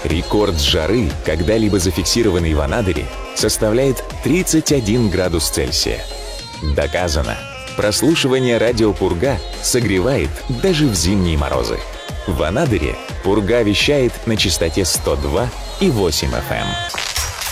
Рекорд жары, когда-либо зафиксированный в Анадыре, составляет 31 градус Цельсия. Доказано. Прослушивание радио «Пурга» согревает даже в зимние морозы. В Анадыре «Пурга» вещает на частоте 102,8 FM.